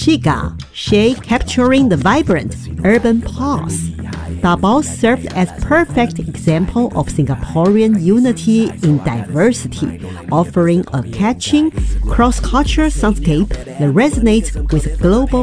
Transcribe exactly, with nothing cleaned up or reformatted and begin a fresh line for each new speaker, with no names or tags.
Shiga, Shay capturing the vibrant urban pulse. Dabao served as perfect example of Singaporean unity in diversity, offering a catching cross-cultural soundscape that resonates with global